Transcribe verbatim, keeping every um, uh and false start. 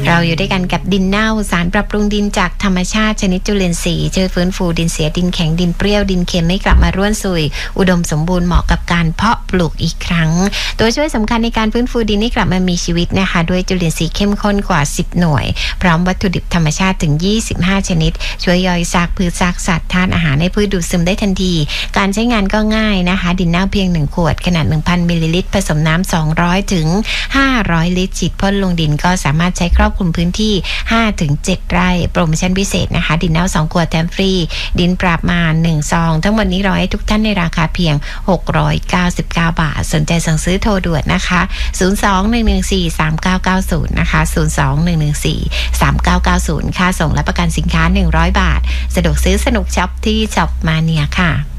เราอยู่ด้วยกันกับดินเน่าสารปรับปรุงดินจากธรรมชาติชนิดจุลินทรีย์ช่วยฟื้นฟูดินเสียดินแข็งดินเปรี้ยวดินเค็มให้กลับมาร่วนซุยอุดมสมบูรณ์เหมาะกับการเพาะปลูกอีกครั้งตัวช่วยสำคัญในการฟื้นฟูดินให้กลับมามีชีวิตนะคะด้วยจุลินทรีย์เข้มข้นกว่าสิบหน่วยพร้อมวัตถุดิบธรรมชาติถึงยี่สิบห้าชนิดช่วยย่อยซากพืชซากสัตว์ทานอาหารให้พืชดูดซึมได้ทันทีการใช้งานก็ง่ายนะคะดินเน่าเพียงหนึ่งขวดขนาด หนึ่งพัน มิลลิลิตรผสมน้ำสองร้อยถึงห้าร้อยลิตรฉีดพ่นลงดินก็สามารถใช้ครอบคลุมพื้นที่ ห้าถึงเจ็ด ไร่โปรโมชั่นพิเศษนะคะดินเน่าสองขวดแถมฟรีดินปราบมารหนึ่งซองทั้งหมดนี้รอให้ทุกท่านในราคาเพียงหกร้อยเก้าสิบเก้าบาทสนใจสั่งซื้อโทรด่วนนะคะศูนย์ สอง หนึ่ง หนึ่ง สี่ สาม เก้า เก้า ศูนย์นะคะศูนย์ สอง หนึ่ง หนึ่ง สี่ สาม เก้า เก้า ศูนย์ค่าส่งและประกันสินค้าหนึ่งร้อยบาทสะดวกซื้อสนุกช็อปที่ช็อปมาเนียค่ะ